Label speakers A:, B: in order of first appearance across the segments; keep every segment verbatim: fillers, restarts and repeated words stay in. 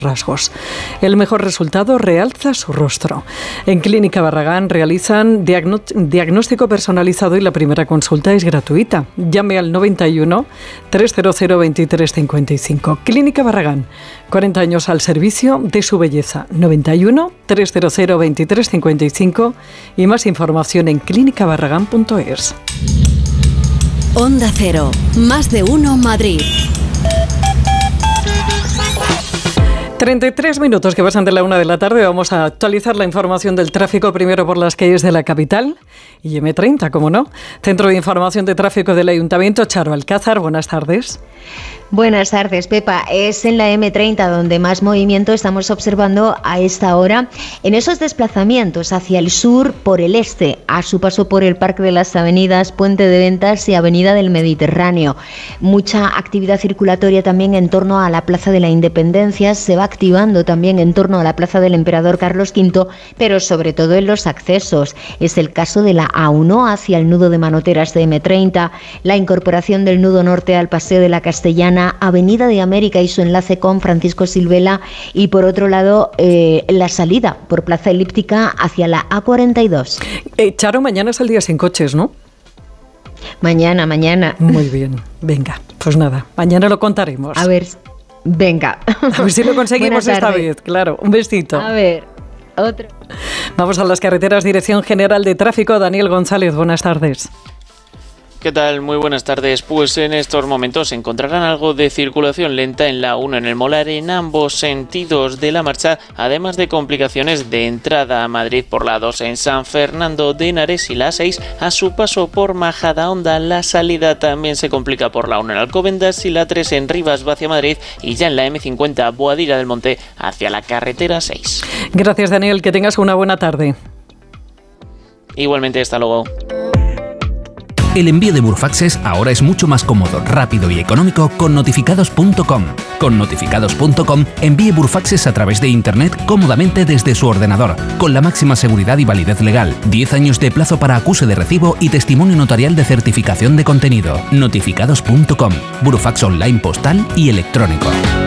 A: rasgos. El mejor resultado realza su rostro. En Clínica Barragán realizan diagno- diagnóstico personalizado y la primera consulta es gratuita. Llame al noventa y uno, trescientos veintitrés cincuenta y cinco. Clínica Barragán, cuarenta años al servicio de su belleza. noventa y uno, trescientos veintitrés cincuenta y cinco y más información en clínica barragán punto es.
B: Onda Cero, más de uno Madrid.
A: treinta y tres minutos que pasan de la una de la tarde. Vamos a actualizar la información del tráfico primero por las calles de la capital y eme treinta, como no. Centro de Información de Tráfico del Ayuntamiento, Charo Alcázar, buenas tardes.
C: Buenas tardes, Pepa. Es en la eme treinta donde más movimiento estamos observando a esta hora en esos desplazamientos hacia el sur por el este, a su paso por el Parque de las Avenidas, Puente de Ventas y Avenida del Mediterráneo. Mucha actividad circulatoria también en torno a la Plaza de la Independencia, se va activando también en torno a la Plaza del Emperador Carlos quinto, pero sobre todo en los accesos. Es el caso de la A uno hacia el nudo de Manoteras de eme treinta, la incorporación del nudo norte al Paseo de la Castellana, Avenida de América y su enlace con Francisco Silvela, y por otro lado eh, la salida por Plaza Elíptica hacia la A cuarenta y dos.
A: Eh, Charo, mañana es el día sin coches, ¿no?
C: Mañana, mañana.
A: Muy bien, venga, pues nada, mañana lo contaremos.
C: A ver, venga.
A: A ver si lo conseguimos esta vez, claro, un besito.
C: A ver, otro.
A: Vamos a las carreteras, Dirección General de Tráfico, Daniel González, buenas tardes.
D: ¿Qué tal? Muy buenas tardes. Pues en estos momentos encontrarán algo de circulación lenta en la uno en el Molar en ambos sentidos de la marcha, además de complicaciones de entrada a Madrid por la dos en San Fernando de Henares y la seis a su paso por Majadahonda. La salida también se complica por la uno en Alcobendas y la tres en Rivas hacia Madrid, y ya en la eme cincuenta Boadilla del Monte hacia la carretera seis.
A: Gracias, Daniel, que tengas una buena tarde.
D: Igualmente, hasta luego.
E: El envío de Burfaxes ahora es mucho más cómodo, rápido y económico con notificados punto com. Con notificados punto com envíe Burfaxes a través de Internet cómodamente desde su ordenador, con la máxima seguridad y validez legal, diez años de plazo para acuse de recibo y testimonio notarial de certificación de contenido. notificados punto com, Burfax online postal y electrónico.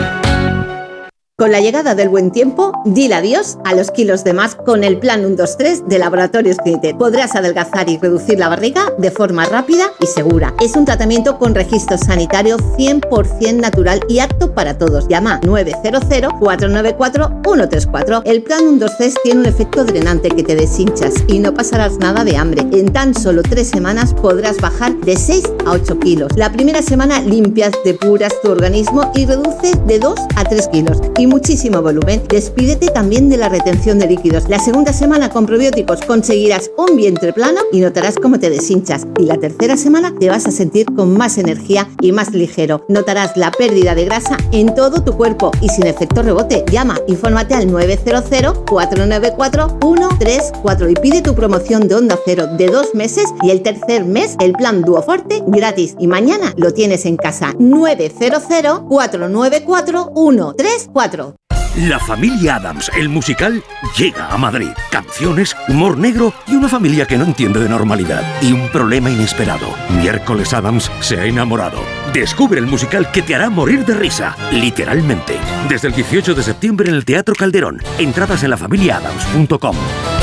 F: Con la llegada del buen tiempo, dile adiós a los kilos de más con el plan uno dos tres de Laboratorios Clinitet. Podrás adelgazar y reducir la barriga de forma rápida y segura. Es un tratamiento con registro sanitario cien por ciento natural y apto para todos. Llama nueve cero cero, cuatro nueve cuatro, uno tres cuatro. El plan uno dos tres tiene un efecto drenante que te deshinchas y no pasarás nada de hambre. En tan solo tres semanas podrás bajar de seis a ocho kilos. La primera semana limpias, depuras tu organismo y reduces de dos a tres kilos. Y muchísimo volumen. Despídete también de la retención de líquidos. La segunda semana con probióticos conseguirás un vientre plano y notarás cómo te deshinchas. Y la tercera semana te vas a sentir con más energía y más ligero. Notarás la pérdida de grasa en todo tu cuerpo y sin efecto rebote. Llama, infórmate al nueve cero cero, cuatro nueve cuatro, uno tres cuatro y pide tu promoción de Onda Cero de dos meses y el tercer mes el plan Duoforte gratis. Y mañana lo tienes en casa. nueve cero cero, cuatro nueve cuatro, uno tres cuatro.
G: La familia Addams, el musical, llega a Madrid. Canciones, humor negro y una familia que no entiende de normalidad. Y un problema inesperado. Miércoles Addams se ha enamorado. Descubre el musical que te hará morir de risa, literalmente. Desde el dieciocho de septiembre en el Teatro Calderón. Entradas en la familia addams punto com.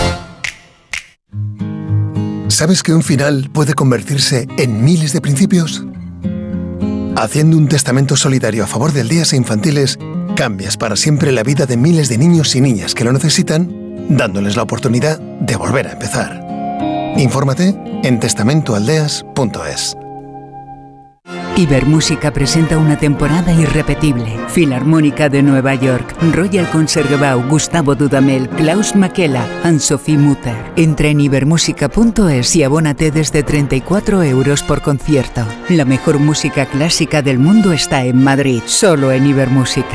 H: ¿Sabes que un final puede convertirse en miles de principios? Haciendo un testamento solidario a favor de aldeas e infantiles, cambias para siempre la vida de miles de niños y niñas que lo necesitan, dándoles la oportunidad de volver a empezar. Infórmate en testamento aldeas punto es.
I: Ibermúsica presenta una temporada irrepetible. Filarmónica de Nueva York, Royal Concertgebouw, Gustavo Dudamel, Klaus Makela, Anne-Sophie Mutter. Entra en ibermúsica punto es y abónate desde treinta y cuatro euros por concierto. La mejor música clásica del mundo está en Madrid, solo en Ibermúsica.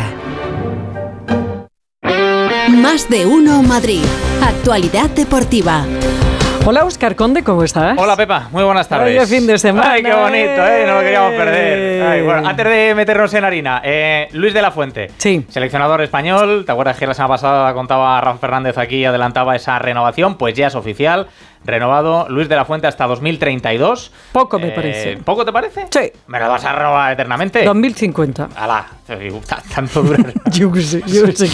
B: Más de uno Madrid. Actualidad deportiva.
A: Hola, Óscar Conde, ¿cómo estás?
J: Hola, Pepa, muy buenas tardes.
A: Ay, fin de semana.
J: Ay, qué bonito, ¿eh? No lo queríamos perder. Ay, bueno, antes de meternos en harina, eh, Luis de la Fuente,
A: sí,
J: seleccionador español. ¿Te acuerdas que la semana pasada contaba Rafa Fernández aquí y adelantaba esa renovación? Pues ya es oficial. Renovado Luis de la Fuente hasta dos mil treinta y dos.
A: Poco me
J: eh,
A: parece.
J: ¿Poco te parece?
A: Sí.
J: ¿Me lo vas a renovar eternamente?
A: dos mil cincuenta.
J: Alá, tanto dura.
A: Yo qué sé, yo sé.